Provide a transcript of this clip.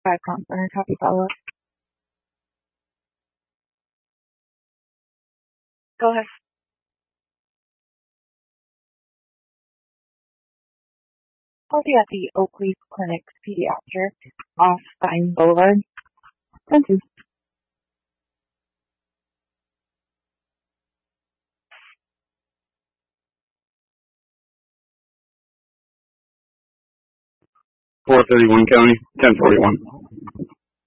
Counselor, happy follow-up. Go ahead. I'll be at the Oakleaf Clinic Pediatric off Stein Boulevard. Thank you. $431 County, 1041.